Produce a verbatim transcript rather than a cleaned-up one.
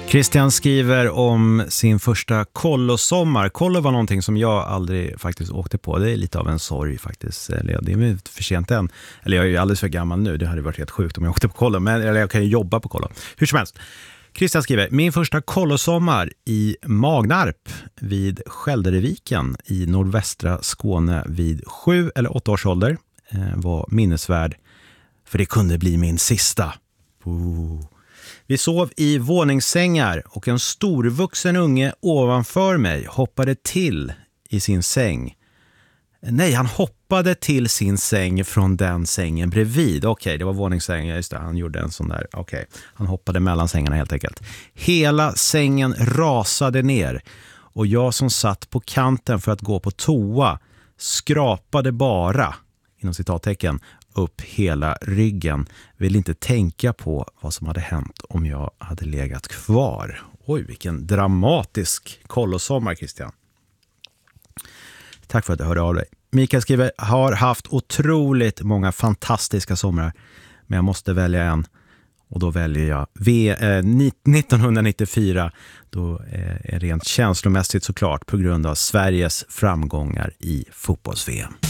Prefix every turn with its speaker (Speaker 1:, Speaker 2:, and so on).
Speaker 1: Christian skriver om sin första kollosommar. Kollo var någonting som jag aldrig faktiskt åkte på. Det är lite av en sorg faktiskt. Eller, det är för sent än. Eller jag är ju alldeles för gammal nu. Det hade varit helt sjukt om jag åkte på kollo. Men eller jag kan ju jobba på kollo. Hur som helst. Christian skriver, min första kollosommar i Magnarp vid Skäldereviken i nordvästra Skåne vid sju eller åtta års ålder eh, var minnesvärd. För det kunde bli min sista. Ooh. Vi sov i våningssängar och en storvuxen unge ovanför mig hoppade till i sin säng. Nej, han hoppade till sin säng från den sängen bredvid. Okej, okay, det var våningssängen, just det, han gjorde en sån där. Okej, okay. Han hoppade mellan sängarna helt enkelt. Hela sängen rasade ner och jag som satt på kanten för att gå på toa skrapade bara, inom citattecken, upp hela ryggen. Vill inte tänka på vad som hade hänt om jag hade legat kvar. Oj, vilken dramatisk kollosommar, Christian. Tack för att du hörde av dig. Mikael skriver, har haft otroligt många fantastiska somrar, men jag måste välja en. Och då väljer jag v, eh, nittonhundranittiofyra. Då eh, är rent känslomässigt såklart på grund av Sveriges framgångar i fotbolls-V M.